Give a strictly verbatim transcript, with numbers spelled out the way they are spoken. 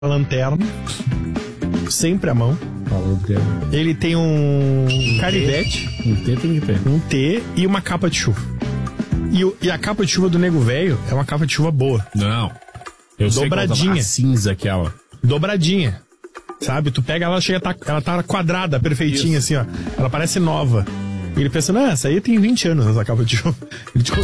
lanterna, sempre à mão. Ele tem um canivete, um T tem que ter. um T e uma capa de chuva. E, o, e a capa de chuva do Nego Velho é uma capa de chuva boa. Não. Eu Dobradinha. Sei a cinza aquela. Dobradinha. Sabe? Tu pega ela, chega, tá, ela tá quadrada, perfeitinha. Isso. Assim, ó. Ela parece nova. E ele pensa, não, essa aí tem vinte anos, essa capa de chuva. Ele te